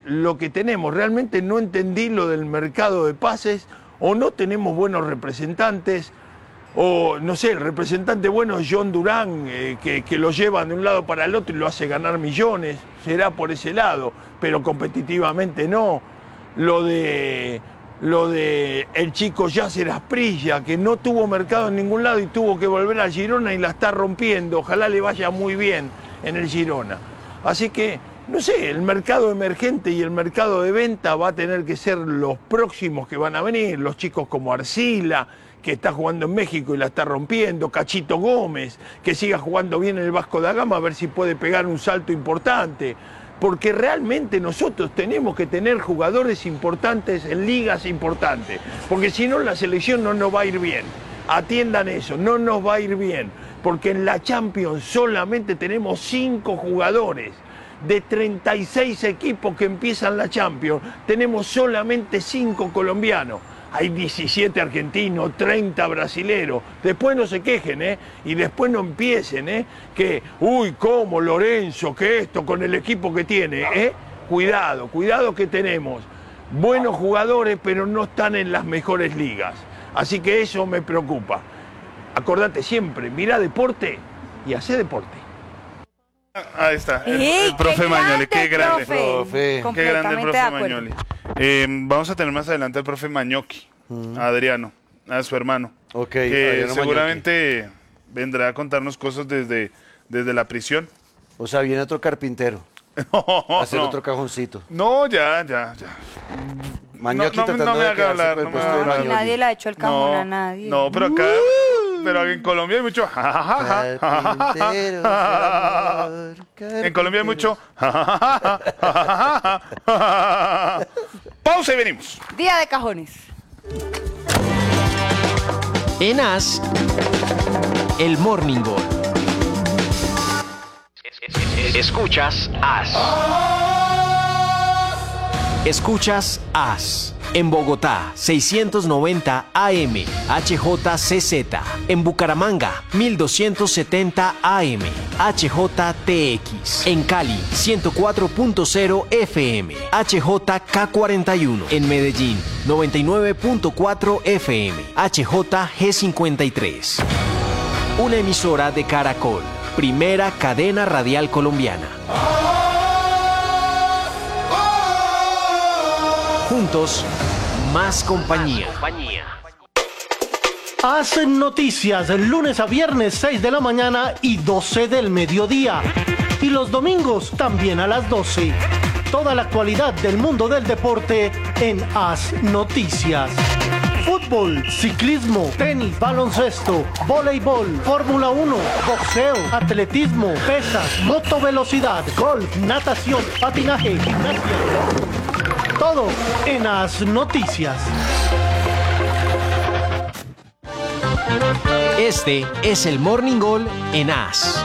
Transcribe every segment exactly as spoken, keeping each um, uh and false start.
lo que tenemos. Realmente no entendí lo del mercado de pases, o no tenemos buenos representantes, o no sé, el representante bueno es John Durán, eh, que, que lo lleva de un lado para el otro y lo hace ganar millones, será por ese lado, pero competitivamente no. Lo de, lo de el chico Yasser Asprilla, que no tuvo mercado en ningún lado y tuvo que volver al Girona y la está rompiendo, ojalá le vaya muy bien en el Girona. Así que, no sé, el mercado emergente y el mercado de venta va a tener que ser los próximos que van a venir, los chicos como Arcila, que está jugando en México y la está rompiendo, Cachito Gómez, que siga jugando bien en el Vasco da Gama, a ver si puede pegar un salto importante, porque realmente nosotros tenemos que tener jugadores importantes en ligas importantes, porque si no la selección no nos va a ir bien. Atiendan eso, no nos va a ir bien, porque en la Champions solamente tenemos cinco jugadores. De treinta y seis equipos que empiezan la Champions, tenemos solamente cinco colombianos. Hay diecisiete argentinos, treinta brasileros. Después no se quejen, ¿eh? Y después no empiecen, ¿eh? Que, uy, ¿cómo Lorenzo? Que esto con el equipo que tiene, ¿eh? Cuidado, cuidado que tenemos buenos jugadores, pero no están en las mejores ligas. Así que eso me preocupa. Acordate siempre, mirá deporte y hacé deporte. Ahí está, el, ¡Ey, el profe qué Mañoli, qué grande, profe! qué grande el profe de acuerdo. Mañoli. Eh, vamos a tener más adelante al profe Mañoqui, Mm. a Adriano, a su hermano, Ok, que Adriano seguramente vendrá a contarnos cosas desde, desde la prisión. Mañoqui. O sea, viene otro carpintero No, a hacer no. otro cajoncito. No, ya, ya, ya. Mañoqui no, no, tratando no me de haga quedarse hablar, con el no me puesto haga de hablar. Ay, Mañoqui. nadie le ha hecho el cajón No, a nadie. no, pero acá, pero en Colombia hay mucho. Carpintero, amor, En Colombia hay mucho. Pausa y venimos. Día de cajones. En As, el Morning Ball. Escuchas As. Escuchas As. En Bogotá, seiscientos noventa A M, H J C Z. En Bucaramanga, mil doscientos setenta A M, H J T X. En Cali, ciento cuatro punto cero F M, H J K cuarenta y uno. En Medellín, noventa y nueve punto cuatro F M, H J G cincuenta y tres. Una emisora de Caracol, primera cadena radial colombiana. Juntos, más compañía. Hacen noticias lunes a viernes seis de la mañana y doce del mediodía. Y los domingos también a las doce. Toda la actualidad del mundo del deporte en Haz Noticias. Fútbol, ciclismo, tenis, baloncesto, voleibol, Fórmula uno, boxeo, atletismo, pesas, motovelocidad, golf, natación, patinaje, gimnasia. Todo en Haz Noticias. Este es el Morning Ball en As.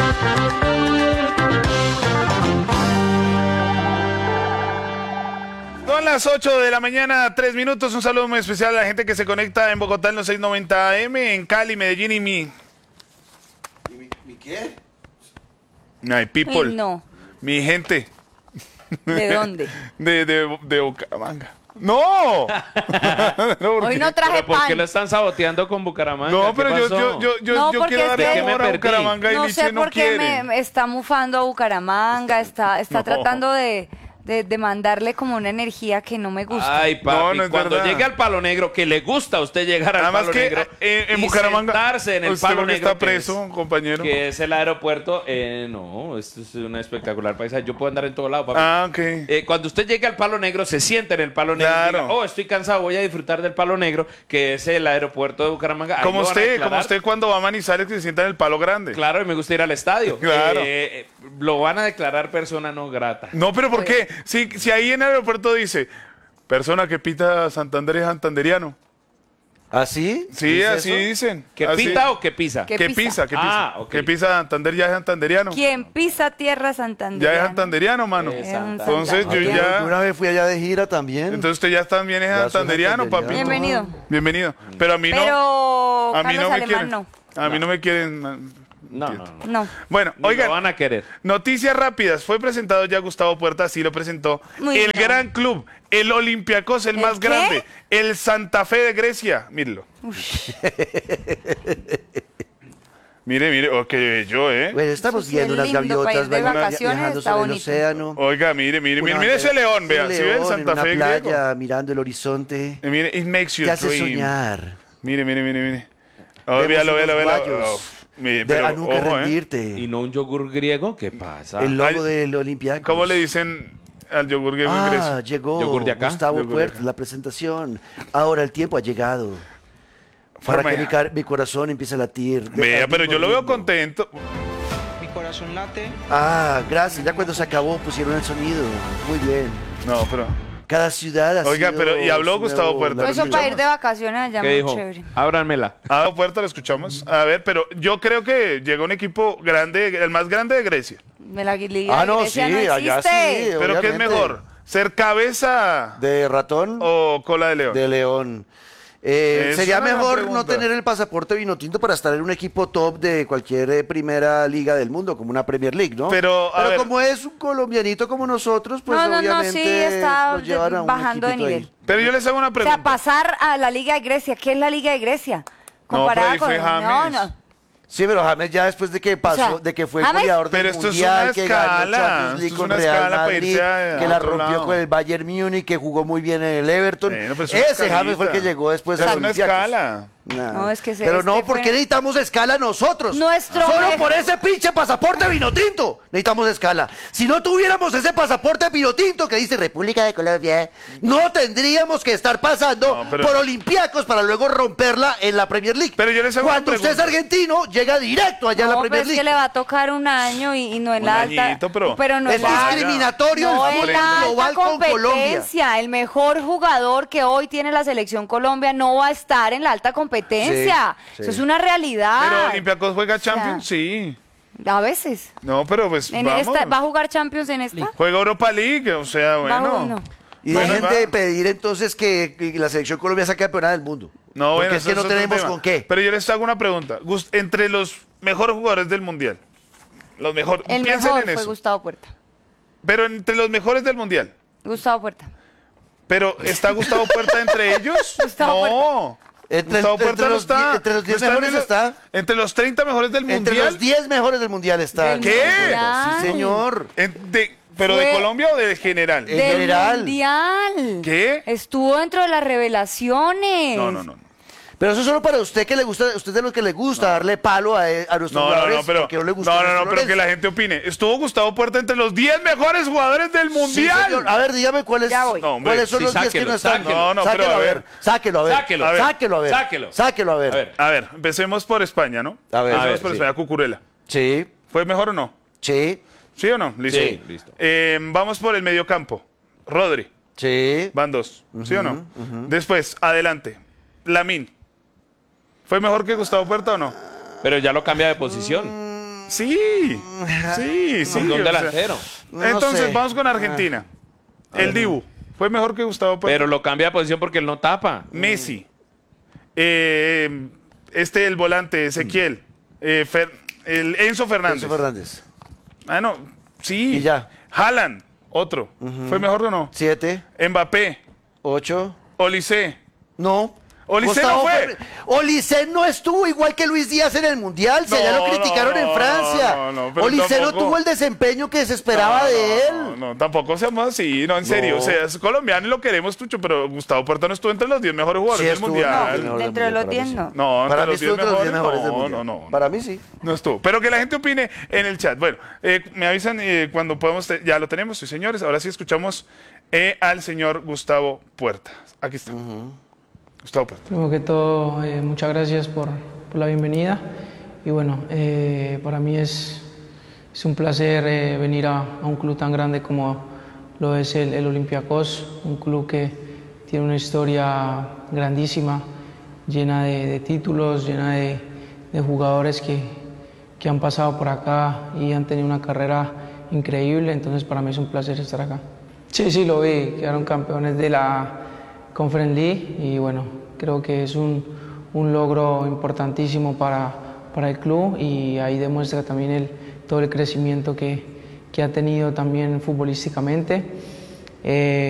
Son las ocho de la mañana, tres minutos. Un saludo muy especial a la gente que se conecta en Bogotá en los seiscientos noventa A M, en Cali, Medellín y mi... ¿Y mi, mi qué? My people. Uy, no. Mi gente. ¿De dónde? De, de, de Bucaramanga. ¡No! No, Hoy no traje ¿Pero por qué pan. lo están saboteando con Bucaramanga? No, pero ¿Qué yo, pasó? yo, yo, yo, No, yo porque quiero es darle que- amor a me Bucaramanga y No Lice sé no por qué quiere. me está mufando a Bucaramanga, está, está No. tratando de, de, de mandarle como una energía que no me gusta. Ay, papi, No, no es cuando verdad. llegue al Palo Negro, que le gusta a usted llegar al Además Palo que Negro eh, en y Bucaramanga sentarse en el usted Palo porque Negro, está que preso, es- compañero. que es el aeropuerto, eh, no, esto es una espectacular paisaje. Yo puedo andar en todo lado, papi. Ah, ok. Eh, cuando usted llegue al Palo Negro, se siente en el Palo Negro. y Claro. diga, oh, estoy cansado, voy a disfrutar del Palo Negro, que es el aeropuerto de Bucaramanga. Ahí Como lo van a usted, como declarar. usted cuando va a Manizales que se sienta en el palo grande. Claro, y me gusta ir al estadio. Claro. Eh, eh, lo van a declarar persona no grata. No, pero ¿por qué? Si, si ahí en el aeropuerto dice, persona que pita Santander es santanderiano. ¿Así? Sí, ¿Dice así eso? dicen. ¿Que Así. pita o que pisa? ¿Qué Que pisa? pisa, que pisa. Ah, ok. Que pisa Santander ya es santanderiano. Quien pisa tierra Santander. Ya es santanderiano, mano. Es Es un Entonces yo santanderiano. Yo ya... una vez fui allá de gira también. Entonces usted ya también es Ya soy santanderiano, papi. santanderiano. Bienvenido. Bienvenido. Pero a mí no... Pero A mí Carlos no me Alemán quieren. no. A mí no me quieren... No, no, entiendo. no. No. Bueno, Ni oigan, lo van a querer. noticias rápidas. Fue presentado ya Gustavo Puerta, sí lo presentó. Muy el bien. gran club, el Olympiacos, el, ¿El más qué? grande, el Santa Fe de Grecia. Mírenlo. Mire, mire, oh, qué bello, ¿eh? Bueno, estamos Eso sí viendo es unas lindo, gaviotas país de vaya- vacaciones, viajando está sobre el bonito. océano. Oiga, mire, mire, mire, Una- mire ese león, un vea, si ve el león en Santa una Fe griego. playa mirando el horizonte. Eh, Mire, it makes you Te hace dream. soñar. Mire, mire, mire, mire. Oh, Vemos véalo, unos véalo, véalo. guayos Oh, mire, de pero, a nunca ojo, ¿eh? rendirte. ¿Y no un yogur griego? ¿Qué pasa? El logo Ay, del Olympiacos. ¿Cómo le dicen al yogur griego en Ah, Grecia? llegó Yogur de acá. Gustavo Yogur de Puerta, acá. la presentación. Ahora el tiempo ha llegado. Para Forma que ya. mi, car- mi corazón empiece a latir. de- Vea, al pero mismo yo lo veo ritmo. contento. Mi corazón late. Ah, gracias. Ya cuando se acabó pusieron el sonido. Muy bien. No, pero... Cada ciudad ha Oiga, sido pero, ¿y habló su Gustavo nuevo Puerta? Eso para ir de vacaciones allá ¿Qué muy dijo? chévere. Ábranmela. A Puerta lo escuchamos. A ver, pero yo creo que llegó un equipo grande, el más grande de Grecia. Me la liga Ah, no, Grecia sí, no allá existe. sí. Pero ¿qué es Obviamente. mejor? ¿Ser cabeza ¿De ratón? o cola de león? De león. Eh, Es sería una gran mejor no pregunta. tener el pasaporte vinotinto para estar en un equipo top de cualquier eh, primera liga del mundo, como una Premier League, ¿no? Pero, a ver. como es un colombianito como nosotros, pues No, no, no, obviamente sí, está nos llevan a un bajando de equipito ahí. nivel. Pero yo les hago una O pregunta. sea, pasar a la Liga de Grecia. ¿Qué es la Liga de Grecia? No, pero ahí fue No, James. no. Sí, pero James ya después de que pasó, O sea, de que fue James- goleador del Pero esto es Mundial, una que ganó escala, Champions League esto es con una Real escala para Madrid, irse a- que a la otro rompió lado. con el Bayern Múnich, que jugó muy bien en el Everton. Bueno, pues es una Ese James fue el que escalita. llegó después Es a una Olympiacos. escala. Nah. No, es que se- Pero este no, fue- ¿por qué necesitamos escala nosotros? Nuestro Solo me- por ese pinche pasaporte vinotinto necesitamos escala. Si no tuviéramos ese pasaporte vinotinto que dice República de Colombia, no tendríamos que estar pasando No, pero- por Olympiacos para luego romperla en la Premier League. Pero yo les hago una Cuando usted es pregunta. argentino, llega directo allá a la No, Premier pero es League. que le va a tocar un año y, y no en Un la alta. añito, pero- no Es en la alta. discriminatorio No el en fútbol la global alta con Colombia. competencia. El mejor jugador que hoy tiene la selección Colombia no va a estar en la alta competencia. Sí, sí. Eso es una realidad. Pero Olympiacos juega sea, Champions, sí. A veces. No, pero pues En vamos. esta, ¿va a jugar Champions en esta? Juega Europa League, o sea, Va a bueno. jugar- no. Y Bueno, dejen va. de pedir entonces que, que la selección Colombia sea campeona del mundo. No, Porque bueno, es eso que no otro tenemos tema. con qué. Pero yo les hago una pregunta. Gus- Entre los mejores jugadores del Mundial, los mejores, El piensen mejor en fue eso. Gustavo Puerta. Pero entre los mejores del Mundial. Gustavo Puerta. Pero ¿está Gustavo Puerta entre ellos? Gustavo no. Entre, Gustavo entre Puerta no los, está. die- entre los No diez está mejores ni lo- está. Entre los treinta mejores del Entre Mundial. los diez mejores del mundial está. Del ¿Qué? Mundial. Sí, señor. En- de- ¿Pero de Fue- Colombia o de general? En Del general. Mundial. ¿Qué? Estuvo dentro de las revelaciones. No, no, no. no. Pero eso es solo para usted que le gusta, usted de los que le gusta darle palo a, a nuestros No, no, jugadores. no, pero, porque no le gusta no, no, nuestro no, pero que la Lorenzo. gente opine. Estuvo Gustavo Puerta entre los diez mejores jugadores del Sí, Mundial. señor. A ver, dígame cuáles, Ya voy. No, hombre, cuáles son sí, los diez que sáquelo, no están. sáquelo. No, no, sáquelo pero a a ver. ver. Sáquelo a ver. Sáquelo, a ver. Sáquelo a ver. Sáquelo. Sáquelo a ver. A ver. A ver, empecemos por España, ¿no? A ver. Empecemos A ver, por sí. España, Cucurella. Sí, ¿Fue mejor o no? sí, ¿Sí o no? Listo. Sí, listo. Eh, vamos por el mediocampo. Rodri. sí. Van dos. ¿Sí o no? Después, adelante. Lamine. ¿Fue mejor que Gustavo Puerta o no? Pero ya lo cambia de posición. Sí. Sí, sí. Con un o sea, delantero. No entonces, sé. vamos con Argentina. El Dibu. ¿Fue mejor que Gustavo Puerta? Pero lo cambia de posición porque él no tapa. Messi. Eh, este, el volante, Ezequiel. Eh, Fer- el Enzo Fernández. Enzo Fernández. Ah, no. Sí. Y ya. Haaland. Otro. ¿Fue mejor o no? Siete, Mbappé. ocho. Olise. No. Olise no fue. Fer- Olise no estuvo igual que Luis Díaz en el Mundial. Si allá No, lo criticaron no, en Francia. no, no, pero Olise no tampoco- tuvo el desempeño que se esperaba No, de él. No, no, tampoco seamos así, no, en serio. No. O sea, es colombiano y lo queremos, Tucho, pero Gustavo Puerta no estuvo entre los diez mejores jugadores Sí del estuvo, Mundial. no, No, no, Dentro de los para mí diez sí. no. entre Para mí los estuvo diez entre los diez mejores, mejores del no, Mundial. no, no. Para mí sí. No estuvo. Pero que la gente opine en el chat. Bueno, eh, me avisan eh, cuando podemos. te- ya lo tenemos, sí, señores. Ahora sí escuchamos eh, al señor Gustavo Puerta. Aquí está. Gustavo Puerta. Primero que todo, eh, muchas gracias por, por la bienvenida. Y bueno, eh, para mí es, es un placer eh, venir a, a un club tan grande como lo es el, el Olympiacos, un club que tiene una historia grandísima, llena de, de títulos, llena de, de jugadores que, que han pasado por acá y han tenido una carrera increíble. Entonces, para mí es un placer estar acá. Sí, sí, lo vi, quedaron campeones de la Conference League y bueno, creo que es un, un logro importantísimo para, para el club y ahí demuestra también el, todo el crecimiento que, que ha tenido también futbolísticamente. Eh,